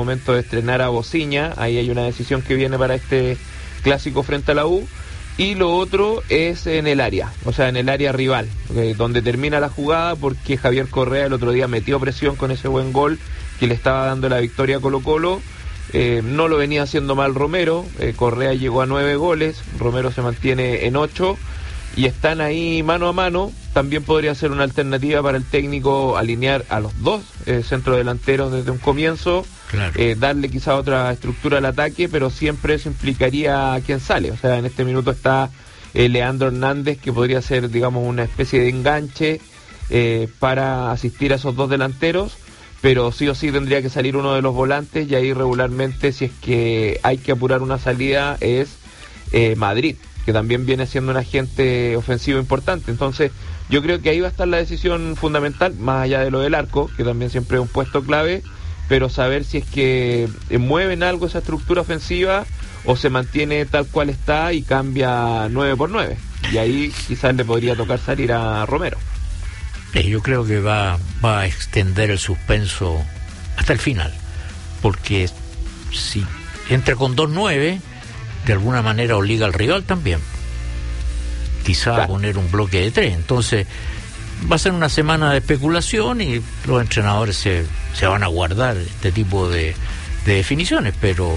momento de estrenar a Bociña. Ahí hay una decisión que viene para este clásico frente a la U. Y lo otro es en el área, o sea, en el área rival, donde termina la jugada, porque Javier Correa el otro día metió presión con ese buen gol que le estaba dando la victoria a Colo-Colo. No lo venía haciendo mal Romero. Correa llegó a 9 goles, Romero se mantiene en 8, y están ahí mano a mano. También podría ser una alternativa para el técnico alinear a los dos centrodelanteros desde un comienzo. Claro. Darle quizá otra estructura al ataque, pero siempre eso implicaría a quién sale. O sea, en este minuto está Leandro Hernández, que podría ser, digamos, una especie de enganche para asistir a esos dos delanteros, pero sí o sí tendría que salir uno de los volantes, y ahí regularmente, si es que hay que apurar una salida, es Madrid, que también viene siendo un agente ofensivo importante. Entonces yo creo que ahí va a estar la decisión fundamental, más allá de lo del arco, que también siempre es un puesto clave, pero saber si es que mueven algo esa estructura ofensiva o se mantiene tal cual está y cambia 9 por 9, y ahí quizás le podría tocar salir a Romero. Yo creo que va a extender el suspenso hasta el final, porque si entra con 2-9, de alguna manera obliga al rival también, quizá a poner un bloque de 3. Entonces va a ser una semana de especulación, y los entrenadores se van a guardar este tipo de definiciones, pero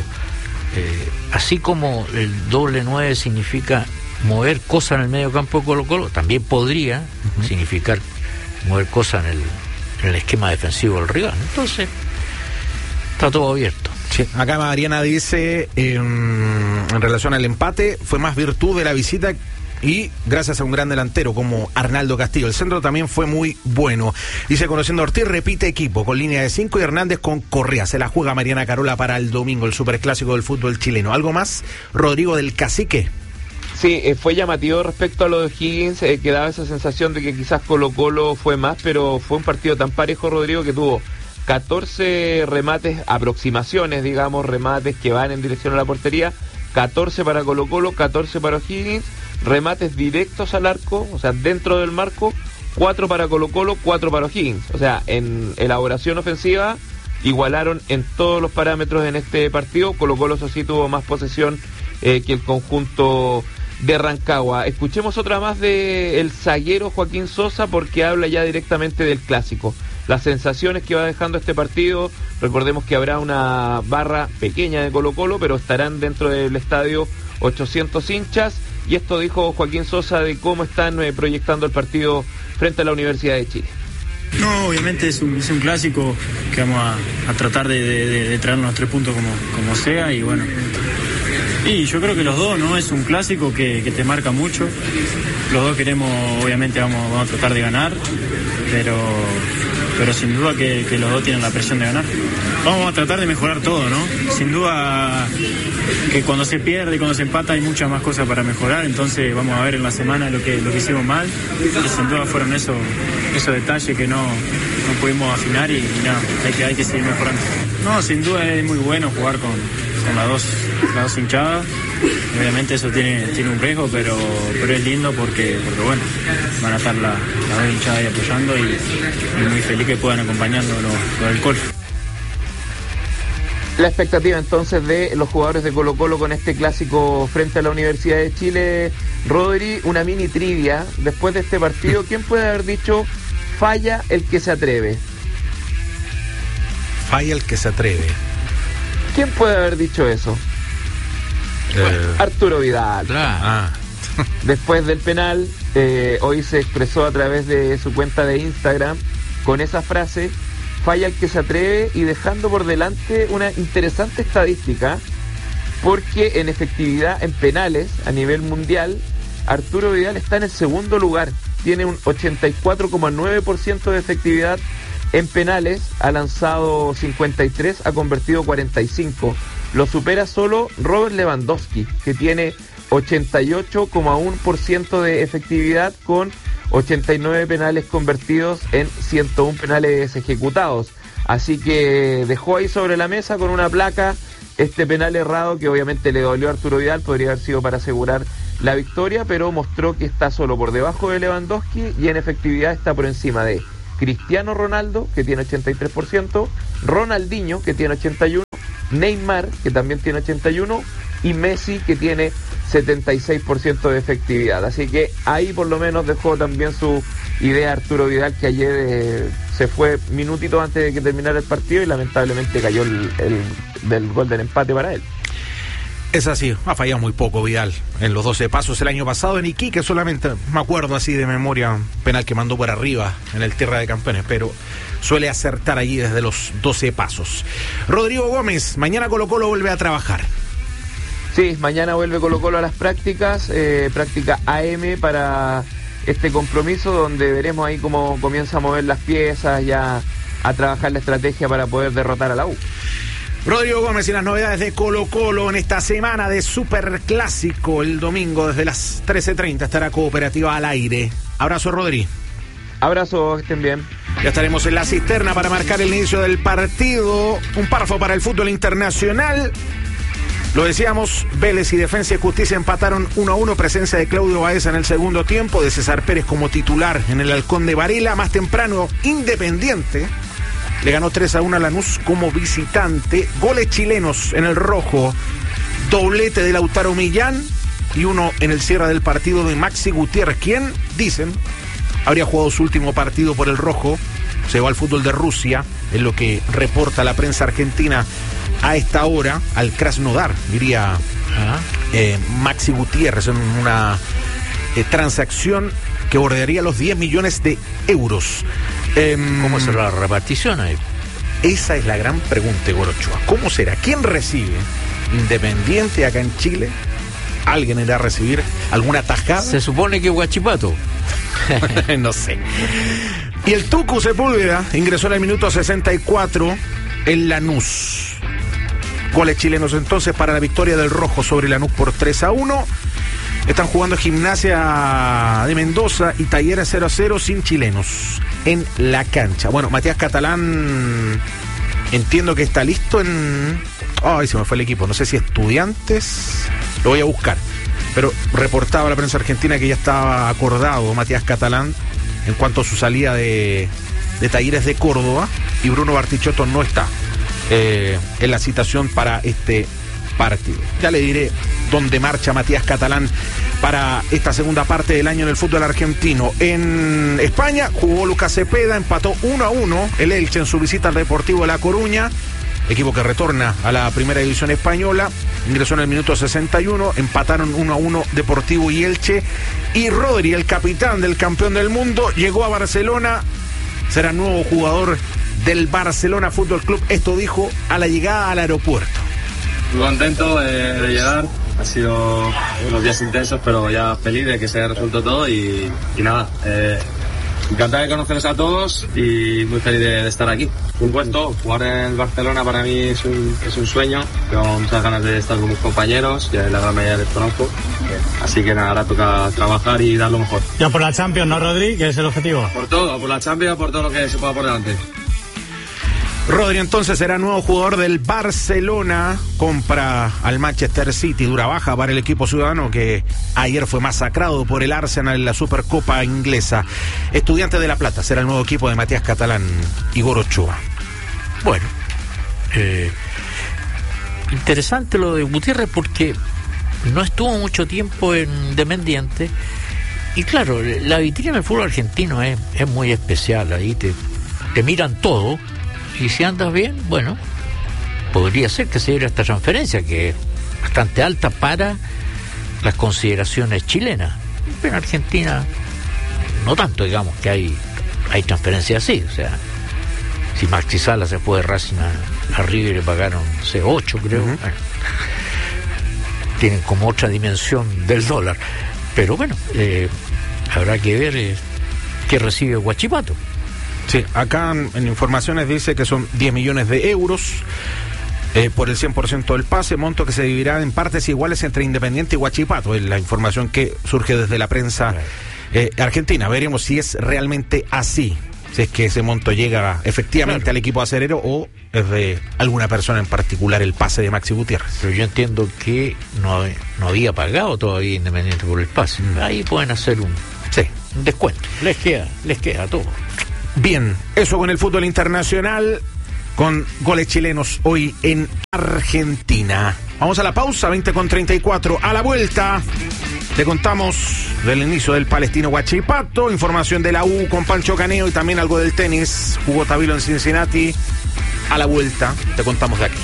así como el doble 9 significa mover cosas en el medio campo de Colo-Colo, también podría significar mover cosas en el esquema defensivo del rival. Entonces está todo abierto. Sí, acá Mariana dice, en relación al empate, fue más virtud de la visita y gracias a un gran delantero como Arnaldo Castillo. El centro también fue muy bueno. Dice, conociendo a Ortiz, repite equipo con línea de 5 y Hernández con Correa. Se la juega Mariana Carola para el domingo, el superclásico del fútbol chileno. ¿Algo más, Rodrigo, del Cacique? Sí, fue llamativo respecto a lo de Higgins, que daba esa sensación de que quizás Colo-Colo fue más, pero fue un partido tan parejo, Rodrigo, que tuvo 14 remates, aproximaciones, digamos, remates que van en dirección a la portería, 14 para Colo-Colo, 14 para Higgins, remates directos al arco, o sea, dentro del marco, 4 para Colo-Colo, 4 para Higgins. O sea, en elaboración ofensiva igualaron en todos los parámetros en este partido. Colo-Colo, eso sí, tuvo más posesión que el conjunto de Rancagua. Escuchemos otra más de el zaguero Joaquín Sosa, porque habla ya directamente del clásico, las sensaciones que va dejando este partido. Recordemos que habrá una barra pequeña de Colo-Colo, pero estarán dentro del estadio 800 hinchas, y esto dijo Joaquín Sosa de cómo están proyectando el partido frente a la Universidad de Chile. No, obviamente es un clásico que vamos a tratar de traer los 3 puntos como sea, y bueno, y yo creo que los dos, ¿no? Es un clásico que te marca mucho. Los dos queremos, obviamente vamos a tratar de ganar, pero sin duda que los dos tienen la presión de ganar. Vamos a tratar de mejorar todo, ¿no? Sin duda que cuando se pierde y cuando se empata hay muchas más cosas para mejorar, entonces vamos a ver en la semana lo que hicimos mal, y sin duda fueron esos detalles que no pudimos afinar, y nada, hay que seguir mejorando. No, sin duda es muy bueno jugar con las dos hinchadas. Obviamente eso tiene un riesgo, pero es lindo porque bueno, van a estar las dos hinchadas ahí apoyando, y muy feliz que puedan acompañarnos lo del golf. La expectativa entonces de los jugadores de Colo-Colo con este clásico frente a la Universidad de Chile. Rodri, una mini trivia después de este partido: ¿quién puede haber dicho falla el que se atreve? Falla el que se atreve. ¿Quién puede haber dicho eso? Arturo Vidal. Después del penal, hoy se expresó a través de su cuenta de Instagram con esa frase: falla el que se atreve, y dejando por delante una interesante estadística, porque en efectividad en penales a nivel mundial, Arturo Vidal está en el segundo lugar, tiene un 84,9% de efectividad en penales, ha lanzado 53, ha convertido 45, lo supera solo Robert Lewandowski, que tiene 88,1% de efectividad con 89 penales convertidos en 101 penales ejecutados. Así que dejó ahí sobre la mesa con una placa este penal errado, que obviamente le dolió a Arturo Vidal, podría haber sido para asegurar la victoria, pero mostró que está solo por debajo de Lewandowski, y en efectividad está por encima de Cristiano Ronaldo, que tiene 83%, Ronaldinho, que tiene 81%, Neymar, que también tiene 81%, y Messi, que tiene 76% de efectividad. Así que ahí por lo menos dejó también su idea Arturo Vidal, que ayer se fue minutitos antes de que terminara el partido y lamentablemente cayó el gol del empate para él. Es así, ha fallado muy poco Vidal en los 12 pasos el año pasado en Iquique, solamente me acuerdo así de memoria, un penal que mandó por arriba en el Tierra de Campeones, pero suele acertar allí desde los 12 pasos. Rodrigo Gómez, mañana Colo-Colo vuelve a trabajar. Sí, mañana vuelve Colo-Colo a las prácticas, práctica AM para este compromiso, donde veremos ahí cómo comienza a mover las piezas, ya a trabajar la estrategia para poder derrotar a la U. Rodrigo Gómez y las novedades de Colo-Colo en esta semana de Superclásico. El domingo desde las 13:30 estará Cooperativa al aire. Abrazo, Rodri. Abrazo, estén bien. Ya estaremos en la cisterna para marcar el inicio del partido. Un párrafo para el fútbol internacional. Lo decíamos, Vélez y Defensa y Justicia empataron 1-1, presencia de Claudio Baeza en el segundo tiempo, de César Pérez como titular en el Halcón de Varela. Más temprano, Independiente le ganó 3-1 a Lanús como visitante. Goles chilenos en el rojo, doblete de Lautaro Millán y uno en el cierre del partido de Maxi Gutiérrez, quien, dicen, habría jugado su último partido por el rojo. Se va al fútbol de Rusia, es lo que reporta la prensa argentina a esta hora, al Krasnodar, diría Maxi Gutiérrez, en una transacción que bordearía los 10 millones de euros. ¿Cómo será la repartición ahí? Esa es la gran pregunta, Gorochoa. ¿Cómo será? ¿Quién recibe? Independiente acá en Chile. ¿Alguien irá a recibir alguna tajada? Se supone que Huachipato. No sé. Y el Tucu Sepúlveda ingresó en el minuto 64 en Lanús. Goles chilenos entonces para la victoria del rojo sobre Lanús por 3-1. Están jugando Gimnasia de Mendoza y Talleres 0-0 sin chilenos en la cancha. Bueno, Matías Catalán entiendo que está listo en... Ay, se me fue el equipo. No sé si Estudiantes. Lo voy a buscar. Pero reportaba la prensa argentina que ya estaba acordado Matías Catalán en cuanto a su salida de Talleres de Córdoba, y Bruno Bartichotto no está en la citación para este partido. Ya le diré dónde marcha Matías Catalán para esta segunda parte del año en el fútbol argentino. En España jugó Lucas Cepeda, empató 1-1 el Elche en su visita al Deportivo de La Coruña, equipo que retorna a la primera división española. Ingresó en el minuto 61, empataron 1-1 Deportivo y Elche. Y Rodri, el capitán del campeón del mundo, llegó a Barcelona, será nuevo jugador del Barcelona Fútbol Club. Esto dijo a la llegada al aeropuerto. Muy contento de llegar, ha sido unos días intensos, pero ya feliz de que se haya resuelto todo y nada, encantado de conoceros a todos y muy feliz de estar aquí. Un puesto, jugar en el Barcelona para mí es un sueño, tengo muchas ganas de estar con mis compañeros, ya la gran mayoría les conozco, así que nada, ahora toca trabajar y dar lo mejor. Ya por la Champions, ¿no, Rodri? ¿Qué es el objetivo? Por todo, por la Champions, por todo lo que se pueda por delante. Rodri entonces será nuevo jugador del Barcelona, compra al Manchester City, dura baja para el equipo ciudadano que ayer fue masacrado por el Arsenal en la Supercopa inglesa. Estudiantes de La Plata será el nuevo equipo de Matías Catalán y Gorochoa. Bueno, interesante lo de Gutiérrez porque no estuvo mucho tiempo en Independiente y claro, la vitrina del fútbol argentino es muy especial, ahí te miran todo. Y si andas bien, bueno, podría ser que se diera esta transferencia, que es bastante alta para las consideraciones chilenas. Pero en Argentina, no tanto, digamos, que hay transferencias así. O sea, si Maxi Sala se fue de Racing a River y le pagaron, no sé, 8, creo. Bueno, tienen como otra dimensión del dólar. Pero bueno, habrá que ver qué recibe Huachipato. Sí, acá en informaciones dice que son 10 millones de euros por el 100% del pase, monto que se dividirá en partes iguales entre Independiente y Huachipato. Es la información que surge desde la prensa argentina. Veremos si es realmente así, si es que ese monto llega efectivamente al equipo acerero o es de alguna persona en particular el pase de Maxi Gutiérrez. Pero yo entiendo que no había pagado todavía Independiente por el pase. Ahí pueden hacer un descuento. Les queda todo. Bien, eso con el fútbol internacional, con goles chilenos hoy en Argentina. Vamos a la pausa, 20:34. A la vuelta te contamos del inicio del Palestino Huachipato, información de la U con Pancho Caneo y también algo del tenis. Jugó Tabilo en Cincinnati. A la vuelta te contamos de aquí.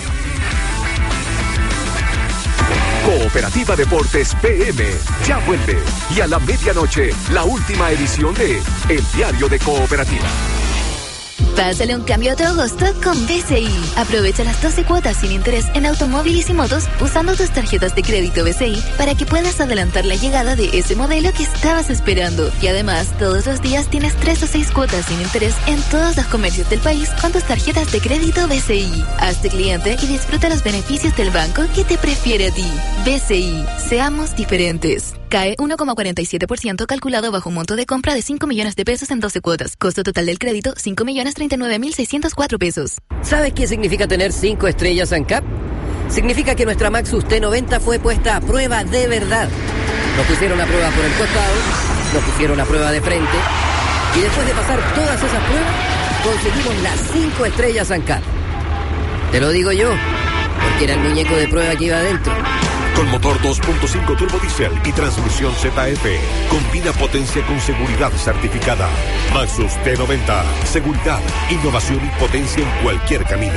Cooperativa Deportes PM ya vuelve. Y a la medianoche, la última edición de El Diario de Cooperativa. Pásale un cambio a tu agosto con BCI. Aprovecha las 12 cuotas sin interés en automóviles y motos usando tus tarjetas de crédito BCI para que puedas adelantar la llegada de ese modelo que estabas esperando. Y además, todos los días tienes 3 o 6 cuotas sin interés en todos los comercios del país con tus tarjetas de crédito BCI. Hazte cliente y disfruta los beneficios del banco que te prefiere a ti. BCI. Seamos diferentes. CAE 1,47% calculado bajo un monto de compra de 5 millones de pesos en 12 cuotas. Costo total del crédito, 5.039.604 pesos. ¿Sabes qué significa tener 5 estrellas ANCAP? Significa que nuestra Maxus T90 fue puesta a prueba de verdad. Nos pusieron a prueba por el costado, nos pusieron a prueba de frente, y después de pasar todas esas pruebas, conseguimos las 5 estrellas ANCAP. Te lo digo yo, porque era el muñeco de prueba que iba adentro. Con motor 2.5 turbo diesel y transmisión ZF. Combina potencia con seguridad certificada. Maxus T90. Seguridad, innovación y potencia en cualquier camino.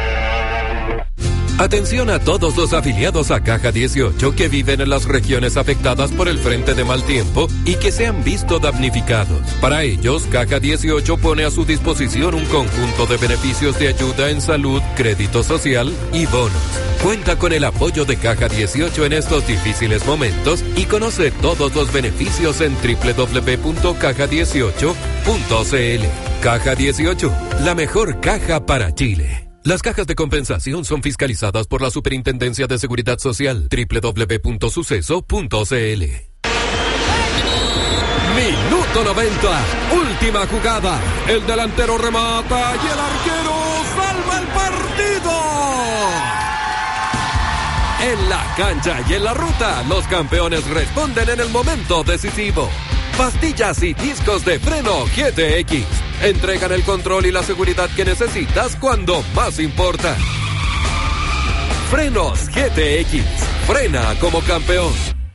Atención a todos los afiliados a Caja 18 que viven en las regiones afectadas por el frente de mal tiempo y que se han visto damnificados. Para ellos, Caja 18 pone a su disposición un conjunto de beneficios de ayuda en salud, crédito social y bonos. Cuenta con el apoyo de Caja 18 en estos difíciles momentos y conoce todos los beneficios en www.caja18.cl. Caja 18, la mejor caja para Chile. Las cajas de compensación son fiscalizadas por la Superintendencia de Seguridad Social. www.suceso.cl. Minuto 90, última jugada. El delantero remata y el arquero salva el partido. En la cancha y en la ruta, los campeones responden en el momento decisivo. Pastillas y discos de freno GTX entregan el control y la seguridad que necesitas cuando más importa. Frenos GTX. Frena como campeón.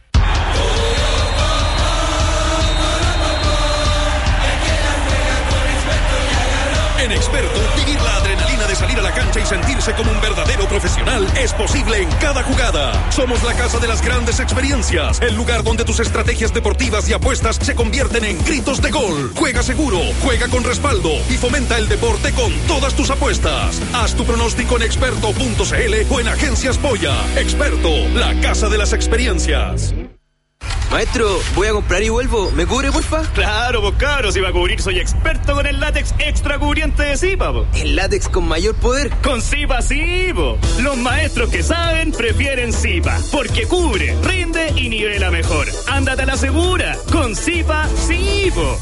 En Experto, vivir la adrenalina de salir a la cancha y sentirse como un verdadero profesional es posible en cada jugada. Somos la casa de las grandes experiencias, el lugar donde tus estrategias deportivas y apuestas se convierten en gritos de gol. Juega seguro, juega con respaldo y fomenta el deporte con todas tus apuestas. Haz tu pronóstico en experto.cl o en Agencias Polla. Experto, la casa de las experiencias. Maestro, voy a comprar y vuelvo. ¿Me cubre, porfa? Claro, pues cabros, si va a cubrir soy experto con el látex extra cubriente de Zipa, po. ¿El látex con mayor poder? Con Zipa sí, po. Los maestros que saben prefieren Zipa, porque cubre, rinde y nivela mejor. Ándate a la segura, con Zipa sí, po.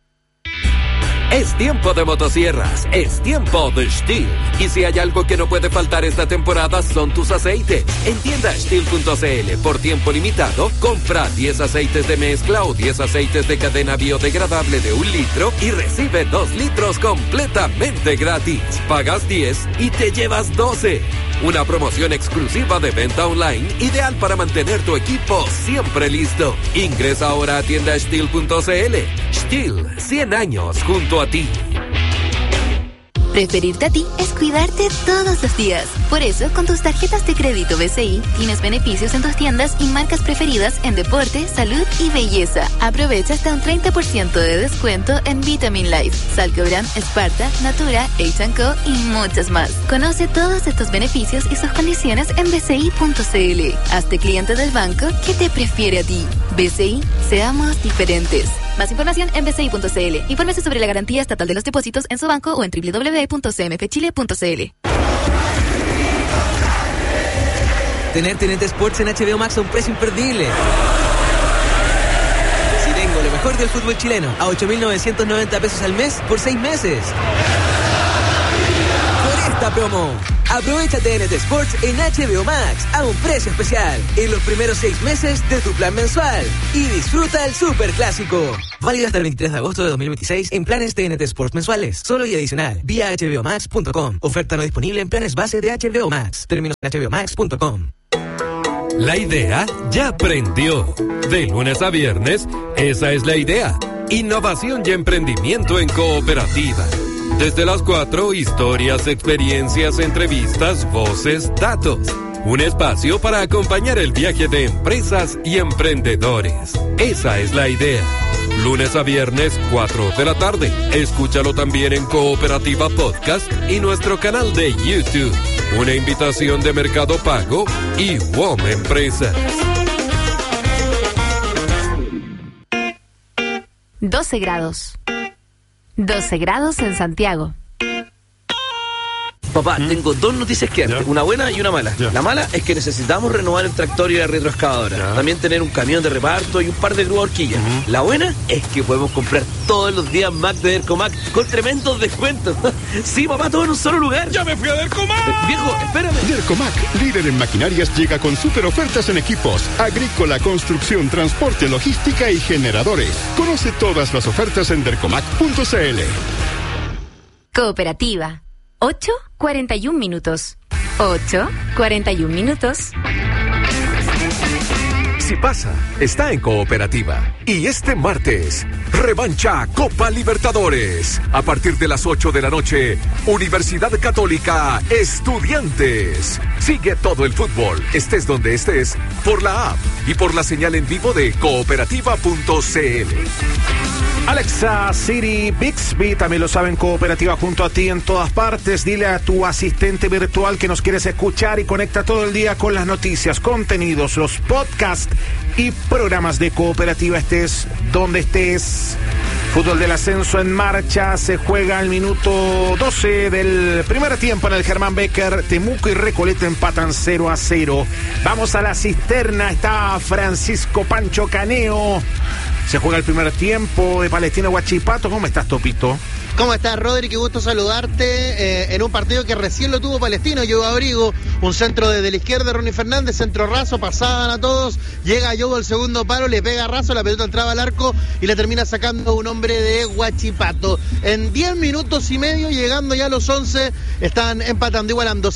Es tiempo de motosierras, es tiempo de Stihl. Y si hay algo que no puede faltar esta temporada son tus aceites. En tienda Stihl.cl, por tiempo limitado, compra 10 aceites de mezcla o 10 aceites de cadena biodegradable de 1 litro y recibe 2 litros completamente gratis. Pagas 10 y te llevas 12. Una promoción exclusiva de venta online, ideal para mantener tu equipo siempre listo. Ingresa ahora a tienda Stihl.cl. Stihl, 100 años junto a ti. Preferirte a ti es cuidarte todos los días. Por eso, con tus tarjetas de crédito BCI, tienes beneficios en tus tiendas y marcas preferidas en deporte, salud y belleza. Aprovecha hasta un 30% de descuento en Vitamin Life, Salcobran, Sparta, Natura, H&Co y muchas más. Conoce todos estos beneficios y sus condiciones en bci.cl. Hazte cliente del banco que te prefiere a ti. BCI, seamos diferentes. Más información en bci.cl. Infórmese sobre la garantía estatal de los depósitos en su banco o en www.cmfchile.cl. Tener TNT Sports en HBO Max a un precio imperdible. Si tengo lo mejor del fútbol chileno a 8.990 pesos al mes por 6 meses. Por esta la promo. Aprovecha TNT Sports en HBO Max a un precio especial en los primeros 6 meses de tu plan mensual y disfruta el super clásico. Válido hasta el 23 de agosto de 2026 en planes TNT Sports mensuales, solo y adicional, vía hbomax.com. Oferta no disponible en planes base de HBO Max. Términos en hbomax.com. La idea ya prendió. De lunes a viernes, esa es la idea. Innovación y emprendimiento en cooperativa. Desde las 4, historias, experiencias, entrevistas, voces, datos. Un espacio para acompañar el viaje de empresas y emprendedores. Esa es la idea. Lunes a viernes, 4 de la tarde. Escúchalo también en Cooperativa Podcast y nuestro canal de YouTube. Una invitación de Mercado Pago y WOM Empresas. 12 grados. 12 grados en Santiago. Papá, tengo 2 noticias que darte, una buena y una mala. La mala es que necesitamos renovar el tractor y la retroexcavadora. También tener un camión de reparto y un par de grúas horquillas. La buena es que podemos comprar todos los días Mac de Dercomac con tremendos descuentos. Sí, papá, todo en un solo lugar. ¡Ya me fui a Dercomac! Viejo, espérame. Dercomac, líder en maquinarias, llega con super ofertas en equipos, agrícola, construcción, transporte, logística y generadores. Conoce todas las ofertas en dercomac.cl. Cooperativa. 8:41 minutos. 8:41 minutos. Si pasa, está en Cooperativa. Y este martes, revancha Copa Libertadores. A partir de las 8 de la noche, Universidad Católica Estudiantes. Sigue todo el fútbol, estés donde estés, por la app y por la señal en vivo de cooperativa.cl. Alexa, Siri, Bixby, también lo saben, Cooperativa junto a ti en todas partes. Dile a tu asistente virtual que nos quieres escuchar y conecta todo el día con las noticias, contenidos, los podcasts y programas de Cooperativa, estés donde estés. Fútbol del ascenso en marcha, se juega el minuto 12 del primer tiempo en el Germán Becker. Temuco y Recoleta empatan 0-0. Vamos a la cisterna, está Francisco Pancho Caneo. Se juega el primer tiempo de Palestino Huachipato. ¿Cómo estás, Topito? ¿Cómo estás, Rodri? Qué gusto saludarte en un partido que recién lo tuvo Palestino. Yo abrigo un centro desde la izquierda, Ronnie Fernández, centro raso, pasaban a todos. Llega Yogo al segundo palo, le pega raso, la pelota entraba al arco y la termina sacando un hombre de Huachipato. En 10 minutos y medio, llegando ya a los 11, están empatando, igualando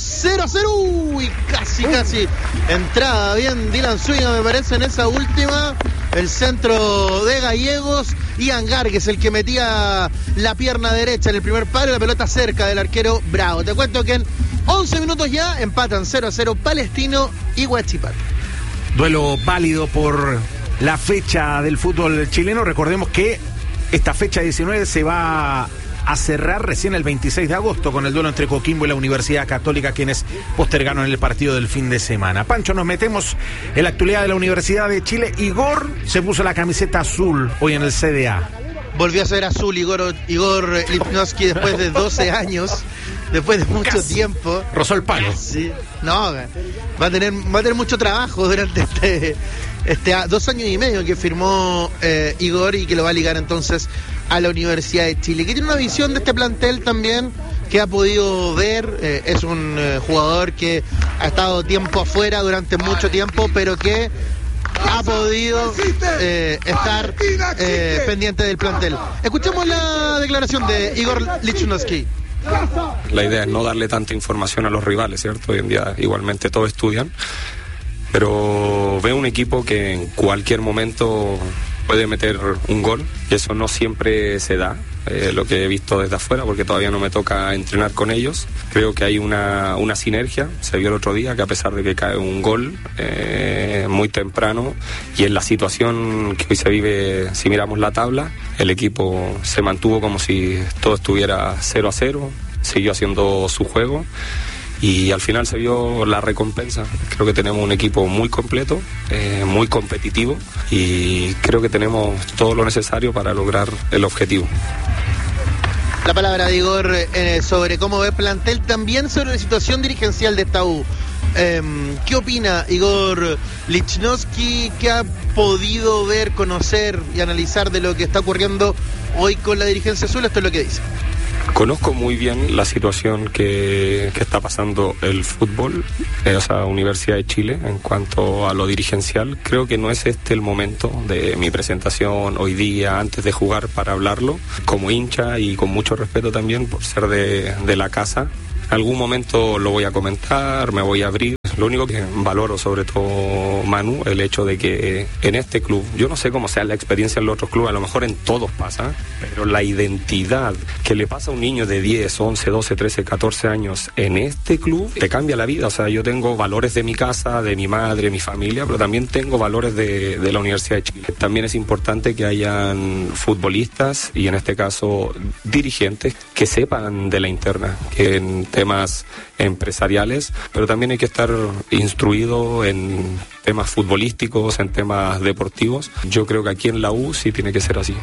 0-0. Y casi entrada bien Dylan Zúñiga, me parece, en esa última. El centro de Gallegos y Angar, que es el que metía la pierna derecha en el primer palo, la pelota cerca del arquero Bravo. Te cuento que en 11 minutos ya empatan 0-0 Palestino y Huachipato. Duelo válido por la fecha del fútbol chileno. Recordemos que esta fecha 19 se va a cerrar recién el 26 de agosto con el duelo entre Coquimbo y la Universidad Católica, quienes postergaron el partido del fin de semana. Pancho, nos metemos en la actualidad de la Universidad de Chile. Igor se puso la camiseta azul hoy en el CDA. Volvió a ser azul Igor Lipnowski después de 12 años, después de mucho tiempo. Rozó el palo. Sí. No, va a tener mucho trabajo durante este 2 años y medio que firmó Igor, y que lo va a ligar entonces a la Universidad de Chile, que tiene una visión de este plantel también que ha podido ver. Es un jugador que ha estado tiempo afuera durante mucho tiempo, pero que ha podido estar pendiente del plantel. Escuchemos la declaración de Igor Lichnowsky. La idea es no darle tanta información a los rivales, ¿cierto? Hoy en día igualmente todos estudian, pero veo un equipo que en cualquier momento puede meter un gol, y eso no siempre se da, lo que he visto desde afuera, porque todavía no me toca entrenar con ellos. Creo que hay una sinergia. Se vio el otro día que a pesar de que cae un gol muy temprano, y en la situación que hoy se vive, si miramos la tabla, el equipo se mantuvo como si todo estuviera 0-0, siguió haciendo su juego, y al final se vio la recompensa. Creo que tenemos un equipo muy completo, muy competitivo, y creo que tenemos todo lo necesario para lograr el objetivo. La palabra de Igor sobre cómo ve plantel, también sobre la situación dirigencial de esta U. ¿Qué opina Igor Lichnowsky? ¿Qué ha podido ver, conocer y analizar de lo que está ocurriendo hoy con la dirigencia azul? Esto es lo que dice. Conozco muy bien la situación que está pasando el fútbol, o sea, Universidad de Chile, en cuanto a lo dirigencial. Creo que no es este el momento de mi presentación hoy día, antes de jugar, para hablarlo. Como hincha y con mucho respeto también por ser de la casa. En algún momento lo voy a comentar, me voy a abrir. Lo único que valoro, sobre todo, Manu, el hecho de que en este club, yo no sé cómo sea la experiencia en los otros clubes, a lo mejor en todos pasa, pero la identidad que le pasa a un niño de 10, 11, 12, 13, 14 años en este club, te cambia la vida. O sea, yo tengo valores de mi casa, de mi madre, mi familia, pero también tengo valores de la Universidad de Chile. También es importante que hayan futbolistas y, en este caso, dirigentes que sepan de la interna, que en temas empresariales, pero también hay que estar instruido en temas futbolísticos, en temas deportivos. Yo creo que aquí en la U sí tiene que ser así.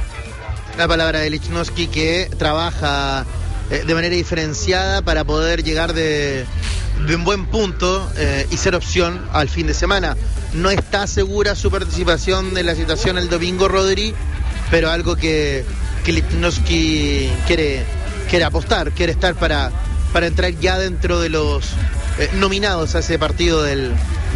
La palabra de Lichnowsky, que trabaja de manera diferenciada para poder llegar de un buen punto y ser opción al fin de semana. No está segura su participación en la situación el domingo, Rodri, pero algo que Lichnowsky quiere apostar, quiere estar para entrar ya dentro de los nominados a ese partido del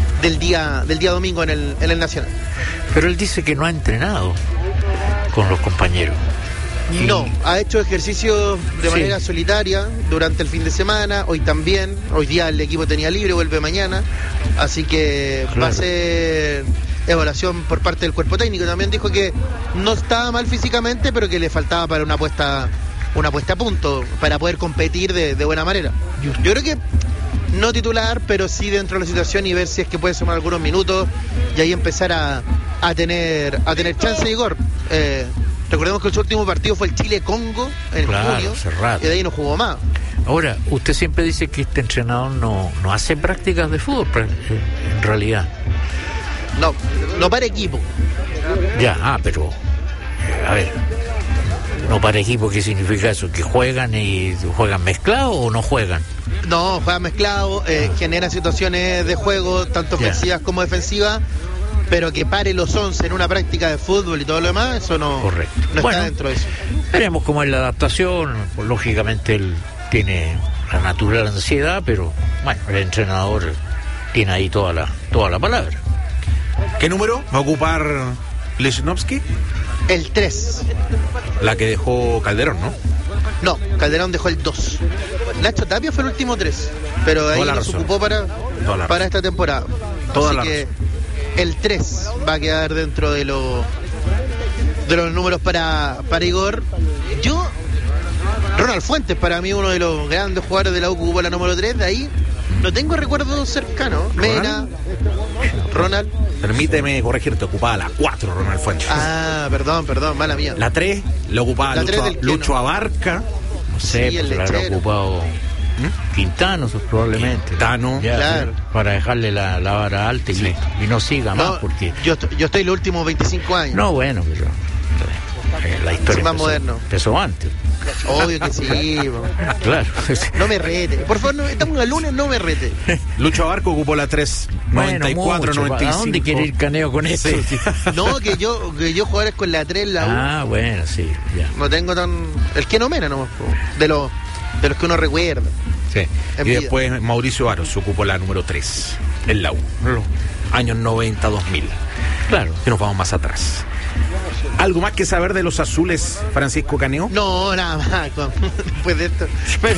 día domingo en el Nacional. Pero él dice que no ha entrenado con los compañeros. No, ha hecho ejercicio de manera solitaria durante el fin de semana, hoy también. Hoy día el equipo tenía libre, vuelve mañana, así que va a ser evaluación por parte del cuerpo técnico. También dijo que no estaba mal físicamente, pero que le faltaba para una puesta a punto, para poder competir de buena manera. Yo creo que no titular, pero sí dentro de la situación, y ver si es que puede sumar algunos minutos y ahí empezar a tener chance de Igor. Recordemos que su último partido fue el Chile-Congo en junio, y de ahí no jugó más. Ahora, usted siempre dice que este entrenador no hace prácticas de fútbol, en realidad. No para equipo. Ya, pero a ver, no para equipo, ¿qué significa eso? ¿Que juegan mezclado o no juegan? No, juegan mezclado, generan situaciones de juego, tanto ofensivas como defensivas, pero que pare los 11 en una práctica de fútbol y todo lo demás, eso no, correcto. No está dentro de eso. Veremos cómo es la adaptación. Pues, lógicamente él tiene la natural ansiedad, pero bueno, el entrenador tiene ahí toda la palabra. ¿Qué número va a ocupar Lichnowsky? El 3. La que dejó Calderón, ¿no? No, Calderón dejó el 2. Nacho Tapia fue el último 3, pero ahí no se ocupó para esta temporada. Así que el 3 va a quedar dentro de los números para Igor. Ronald Fuentes, para mí uno de los grandes jugadores de la U, ocupó la número 3, de ahí no tengo recuerdos cercanos. Mena, Ronald. Permíteme corregirte, ocupaba la 4 Ronald Fuentes. Ah, perdón, mala mía. La 3 lo ocupaba Lucho Abarca. No sé, pues lo habrá ocupado Quintano, probablemente. Quintano, claro. Para dejarle la vara alta y no siga más, porque... Yo estoy los últimos 25 años. No, bueno, pero la historia más moderno. Empezó antes. Obvio que sí. Claro. No me rete. Por favor, estamos el lunes, no me rete. Lucho Abarco ocupó la 3, 94, 95. ¿A dónde quiere ir Caneo con eso? Sí. No, que yo jugadores con la 3, la 1. Ah, bueno, sí, ya. No tengo el que no mena, no, de los que uno recuerda. Sí. Y después Mauricio Aros ocupó la número 3 en la U. Años 90, 2000. Claro. Que nos vamos más atrás. ¿Algo más que saber de los azules, Francisco Caneo? No, nada más. Después de esto.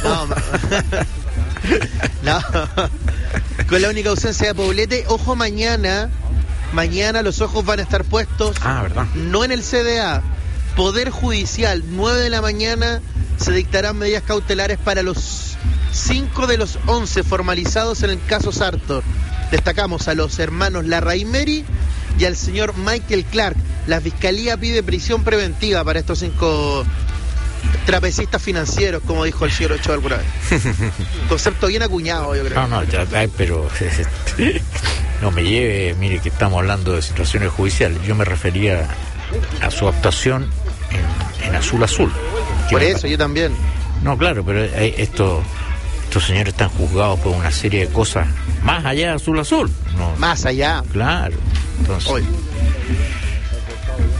No. Con la única ausencia de Poblete. Ojo, mañana los ojos van a estar puestos. ¿Verdad? No en el CDA. Poder Judicial, 9 de la mañana, se dictarán medidas cautelares para los 5 de los 11 formalizados en el caso Sartor. Destacamos a los hermanos Larraimeri y al señor Michael Clark. La Fiscalía pide prisión preventiva para estos 5 trapecistas financieros, como dijo el señor Ochoa alguna vez. Concepto bien acuñado, yo creo. No, ya, pero no me lleve, mire que estamos hablando de situaciones judiciales. Yo me refería a su actuación en Azul Azul. Por eso, yo también. No, claro, pero estos señores están juzgados por una serie de cosas más allá de Azul Azul. No, más allá. Claro. Entonces,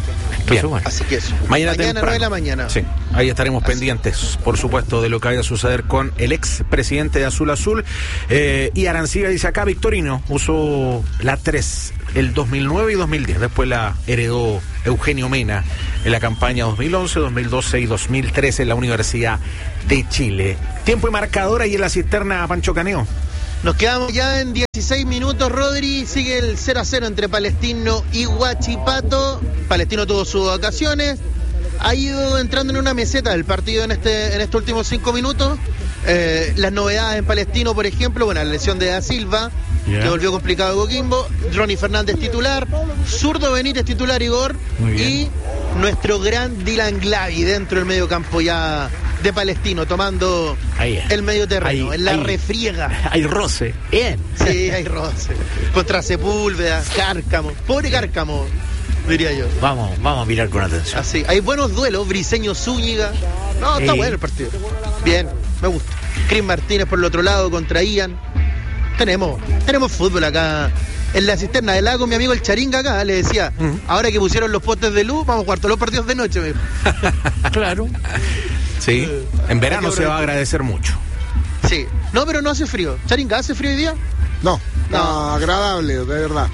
Bien. Bueno. Así que eso. Mañana 9 de la mañana. Sí, ahí estaremos pendientes, por supuesto, de lo que vaya a suceder con el ex presidente de Azul Azul. Y Arancibia dice acá, Victorino usó la 3 el 2009 y 2010. Después la heredó Eugenio Mena en la campaña 2011, 2012 y 2013 en la Universidad de Chile. Tiempo y marcador ahí en la cisterna, Pancho Caneo. Nos quedamos ya en 16 minutos, Rodri. Sigue el 0-0 entre Palestino y Huachipato. Palestino tuvo sus vacaciones. Ha ido entrando en una meseta del partido en estos últimos 5 minutos. Las novedades en Palestino, por ejemplo, bueno, la lesión de Da Silva, que volvió complicado Coquimbo. Ronnie Fernández titular. Zurdo Benítez titular, Igor. Y nuestro gran Dylan Glavi dentro del medio campo ya de Palestino, tomando el medio terreno, en la refriega. Hay roce. Bien. Sí, hay roce. Contra Sepúlveda, Cárcamo. Pobre Cárcamo, diría yo. Vamos a mirar con atención. Así, hay buenos duelos, Briseño Zúñiga. No, está bueno el partido. Bien, me gusta. Cris Martínez por el otro lado contra Ian. Tenemos fútbol acá en la cisterna del lago. Mi amigo el Charinga acá le decía, ahora que pusieron los postes de luz, vamos a jugar todos los partidos de noche. Me dijo. Claro. Sí, en verano se va a agradecer mucho. Sí, no, pero no hace frío. Charinga, ¿hace frío hoy día? No, agradable, de verdad.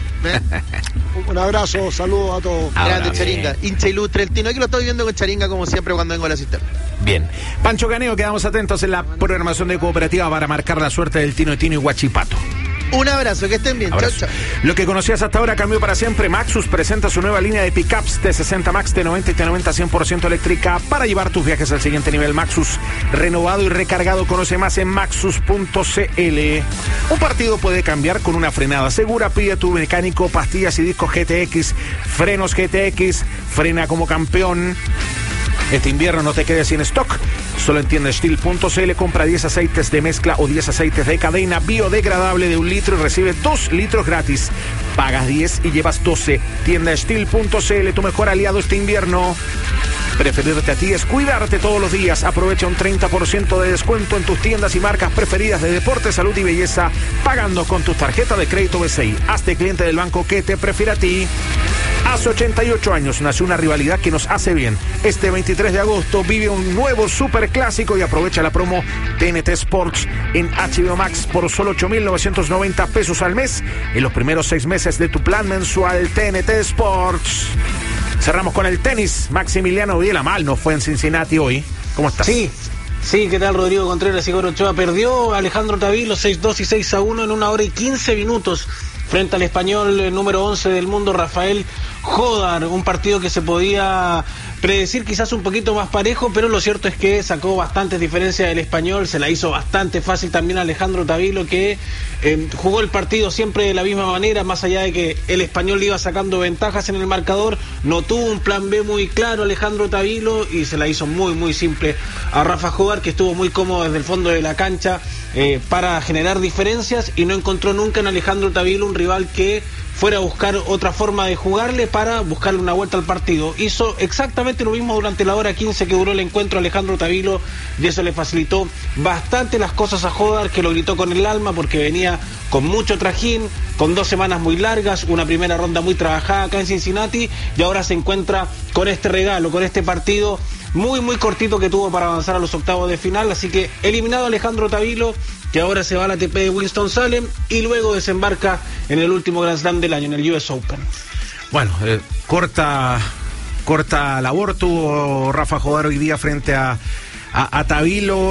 Un abrazo, saludos a todos. Grande Charinga, hincha ilustre el Tino. Aquí lo estoy viendo con Charinga como siempre cuando vengo a la cisterna. Bien, Pancho Caneo, quedamos atentos en la programación de Cooperativa para marcar la suerte del Tino y Huachipato. Un abrazo, que estén bien. Chao, chao. Lo que conocías hasta ahora cambió para siempre. Maxus presenta su nueva línea de pickups T60 Max, T90 y T90 100% eléctrica para llevar tus viajes al siguiente nivel. Maxus, renovado y recargado. Conoce más en maxus.cl. Un partido puede cambiar con una frenada segura. Pide a tu mecánico pastillas y discos GTX, frenos GTX, frena como campeón. Este invierno no te quedes sin stock. Solo en tiendasteel.cl. Compra 10 aceites de mezcla o 10 aceites de cadena biodegradable de 1 litro y recibe 2 litros gratis. Pagas 10 y llevas 12. Tiendasteel.cl, tu mejor aliado este invierno. Preferirte a ti es cuidarte todos los días. Aprovecha un 30% de descuento en tus tiendas y marcas preferidas de deporte, salud y belleza, pagando con tu tarjeta de crédito BCI. Hazte cliente del banco que te prefiere a ti. Hace 88 años nació una rivalidad que nos hace bien. Este 23 de agosto vive un nuevo superclásico y aprovecha la promo TNT Sports en HBO Max por solo 8,990 pesos al mes en los primeros 6 meses de tu plan mensual TNT Sports. Cerramos con el tenis. Maximiliano Villamal no fue en Cincinnati hoy. ¿Cómo estás? Sí, ¿qué tal? Rodrigo Contreras y Igor Ochoa. Perdió Alejandro Tavilo 6-2 y 6-1 en 1 hora y 15 minutos frente al español número 11 del mundo, Rafael Jodar. Un partido que se podía predecir quizás un poquito más parejo, pero lo cierto es que sacó bastantes diferencias del español. Se la hizo bastante fácil también a Alejandro Tavilo, que jugó el partido siempre de la misma manera, más allá de que el español iba sacando ventajas en el marcador. No tuvo un plan B muy claro Alejandro Tavilo y se la hizo muy muy simple a Rafa Jodar, que estuvo muy cómodo desde el fondo de la cancha para generar diferencias, y no encontró nunca en Alejandro Tavilo un rival que fuera a buscar otra forma de jugarle para buscarle una vuelta al partido. Hizo exactamente lo mismo durante la hora 15 que duró el encuentro Alejandro Tavilo, y eso le facilitó bastante las cosas a Jodar, que lo gritó con el alma porque venía con mucho trajín, con 2 semanas muy largas, una primera ronda muy trabajada acá en Cincinnati, y ahora se encuentra con este regalo, con este partido muy muy cortito que tuvo para avanzar a los octavos de final. Así que eliminado Alejandro Tavilo, que ahora se va a la ATP de Winston-Salem y luego desembarca en el último Grand Slam del año, en el US Open. Bueno, corta labor tuvo Rafa Jodar hoy día frente a Tavilo.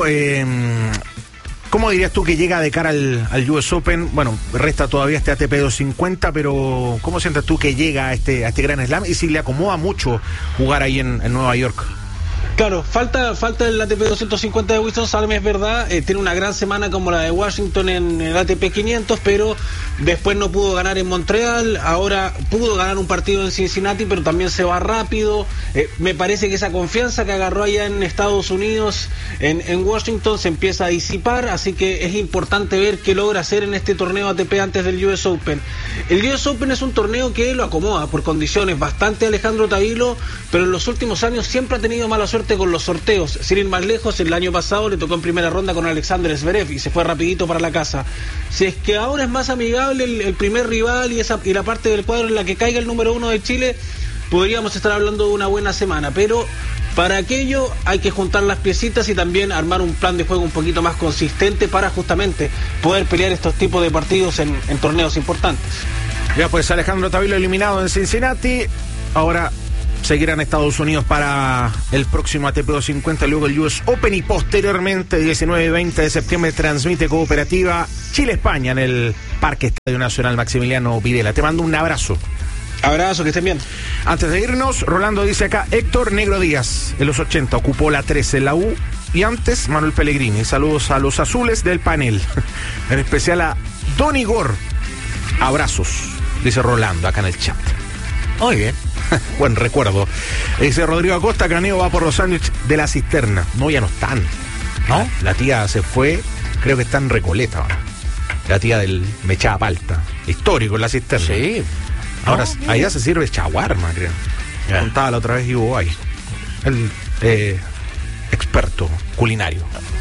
¿Cómo dirías tú que llega de cara al US Open? Bueno, resta todavía este ATP 250, pero ¿cómo sientes tú que llega a este Grand Slam? Y si le acomoda mucho jugar ahí en Nueva York. Claro, falta el ATP 250 de Winston-Salem, es verdad. Tiene una gran semana como la de Washington en el ATP 500, pero después no pudo ganar en Montreal. Ahora pudo ganar un partido en Cincinnati, pero también se va rápido. Me parece que esa confianza que agarró allá en Estados Unidos, en Washington, se empieza a disipar. Así que es importante ver qué logra hacer en este torneo ATP antes del US Open. El US Open es un torneo que lo acomoda por condiciones bastante Alejandro Tavilo, pero en los últimos años siempre ha tenido mala suerte con los sorteos. Sin ir más lejos, el año pasado le tocó en primera ronda con Alexander Zverev y se fue rapidito para la casa. Si es que ahora es más amigable el primer rival y la parte del cuadro en la que caiga el número 1 de Chile, podríamos estar hablando de una buena semana, pero para aquello hay que juntar las piecitas y también armar un plan de juego un poquito más consistente para justamente poder pelear estos tipos de partidos en torneos importantes. Ya pues, Alejandro Tavilo eliminado en Cincinnati, ahora seguirá en Estados Unidos para el próximo ATP 250, luego el US Open, y posteriormente 19 y 20 de septiembre transmite Cooperativa Chile-España en el Parque Estadio Nacional Maximiliano Videla. Te mando un abrazo. Abrazo, que estén bien. Antes de irnos, Rolando dice acá, Héctor Negro Díaz, en los 80 ocupó la 13 en la U, y antes Manuel Pellegrini. Saludos a los azules del panel, en especial a Don Igor. Abrazos, dice Rolando acá en el chat. Muy bien. Buen recuerdo. Dice Rodrigo Acosta, Caneo va por los sándwiches de la cisterna. No, ya no están, ¿no? La tía se fue, creo que está en Recoleta ahora. La tía del Mechada Palta, histórico en la cisterna. Sí. Ahora allá se sirve chaguarma, creo. Contaba la otra vez Ivo ahí. El experto culinario.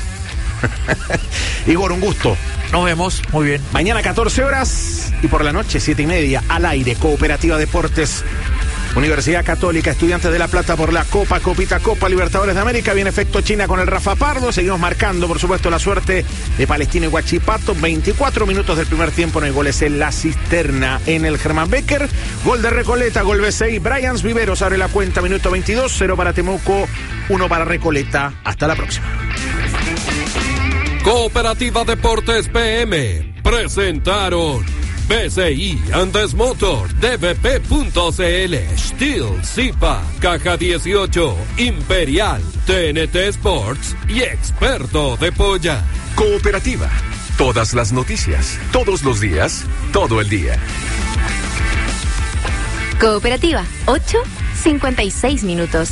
Igor, un gusto. Nos vemos, muy bien. Mañana 14 horas y por la noche 7:30 al aire. Cooperativa Deportes, Universidad Católica, Estudiantes de La Plata por la Copa Libertadores de América. Viene efecto China con el Rafa Pardo. Seguimos marcando, por supuesto, la suerte de Palestino y Huachipato. 24 minutos del primer tiempo, no hay goles en la cisterna en el Germán Becker. Gol de Recoleta, gol BCI. Bryans Viveros abre la cuenta, minuto 22. 0 para Temuco, 1 para Recoleta. Hasta la próxima. Cooperativa Deportes PM presentaron BCI Andes Motor, DVP.cl, Steel, Zipa, Caja 18, Imperial, TNT Sports y Experto de Polla. Cooperativa. Todas las noticias, todos los días, todo el día. Cooperativa, 8:56 minutos.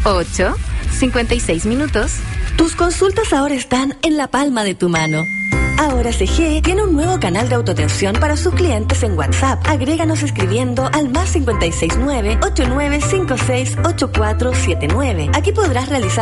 8:56 minutos. Tus consultas ahora están en la palma de tu mano. Ahora CG tiene un nuevo canal de autoatención para sus clientes en WhatsApp. Agréganos escribiendo al +569-8956-8479. Aquí podrás realizar